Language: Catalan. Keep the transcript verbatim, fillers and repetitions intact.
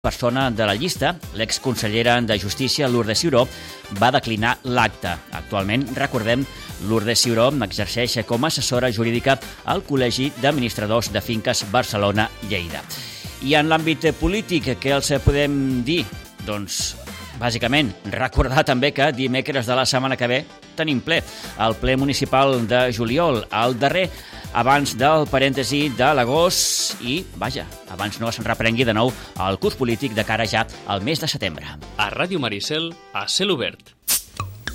persona de la llista, l'exconsellera de Justícia, Lourdes Ciuró, va declinar l'acte. Actualment, recordem, Lourdes Ciuró exerceix com a assessora jurídica al Col·legi d'Administradors de Finques Barcelona-Lleida. I en l'àmbit polític, què els podem dir? Doncs, bàsicament, recordar també que dimecres de la setmana que ve tenim ple, el ple municipal de juliol, el darrer, abans del parèntesi de l'agost i, vaja, abans no es reprengui de nou el curs polític de cara ja al mes de setembre. A Ràdio Maricel, a cel obert.